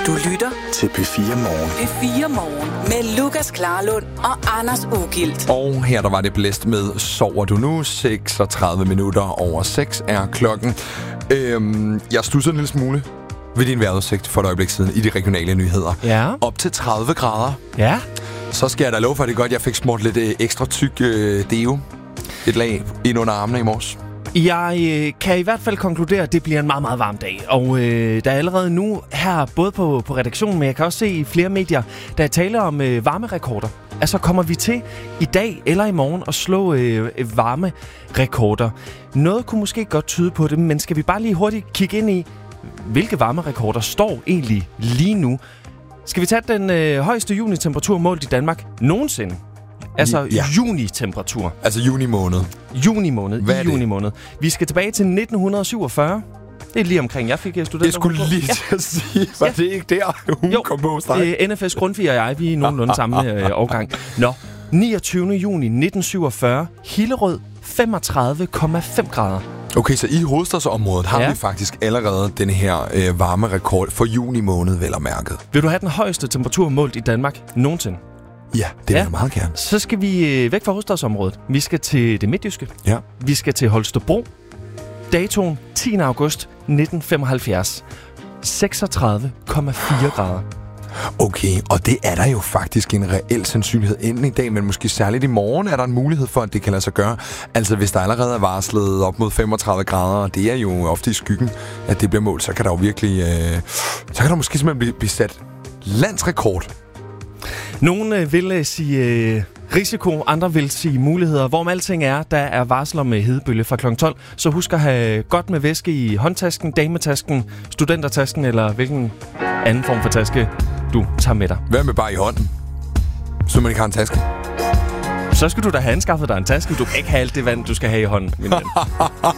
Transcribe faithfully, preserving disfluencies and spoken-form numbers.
Du lytter til P fire Morgen. P fire Morgen med Lukas Klarlund og Anders Ugilt. Og her der var det blæst med Sover du nu? seksogtredive minutter over seks er klokken. Øhm, jeg stusser en lille smule ved din vejrudsigt for et øjeblik siden i de regionale nyheder. Ja. Op til tredive grader. Ja. Så skal jeg da love for det godt. Jeg fik smurt lidt øh, ekstra tyk øh, deo. Et lag ind under armene i morges. Jeg øh, kan i hvert fald konkludere, at det bliver en meget, meget varm dag. Og øh, der er allerede nu her, både på, på redaktionen, men jeg kan også se i flere medier, der er tale om øh, varmerekorder. Altså kommer vi til i dag eller i morgen at slå øh, varmerekorder. Noget kunne måske godt tyde på det, men skal vi bare lige hurtigt kigge ind i, hvilke varmerekorder står egentlig lige nu? Skal vi tage den øh, højeste junitemperatur målt i Danmark nogensinde? Altså ja. Juni-temperatur. Altså juni måned. Juni måned. Hvad I er det? juni måned. Vi skal tilbage til nitten syvogfyrre. Det er lige omkring, jeg fik studenter. Det skulle lige ja. til at sige. Var Ja. det ikke der, hun Jo, kom på streg? øh, N F S Grundtvig og jeg, vi er nogenlunde samme øh, årgang. Nå, niogtyvende juni nitten syvogfyrre. Hillerød, femogtredive komma fem grader. Okay, så i hovedstadsområdet har Ja. vi faktisk allerede den her øh, varmerekord for juni måned, vel og mærket. Vil du have den højeste temperatur målt i Danmark nogensinde? Ja, det vil Ja. jeg meget gerne. Så skal vi øh, væk fra hovedstadsområdet. Vi skal til det midtjyske. Ja. Vi skal til Holstebro. Datoen tiende august nitten femoghalvfjerds. seksogtredive komma fire grader. Okay, og det er der jo faktisk en reel sandsynlighed enten i dag, men måske særligt i morgen er der en mulighed for, at det kan lade sig gøre. Altså hvis der allerede er varslet op mod femogtredive grader, og det er jo ofte i skyggen, at det bliver målt, så kan der jo virkelig... Øh, så kan der måske simpelthen blive, blive sat landsrekord. Nogle øh, vil øh, sige øh, risiko, andre vil sige muligheder. Hvorom alting er, der er varsler med hedebølge fra klokken tolv. Så husk at have godt med væske i håndtasken, dametasken, studentertasken eller hvilken anden form for taske du tager med dig. Hvad med bare i hånden? Så man ikke har en taske. Så skal du da have anskaffet dig en taske. Du kan ikke have alt det vand, du skal have i hånden, min ven.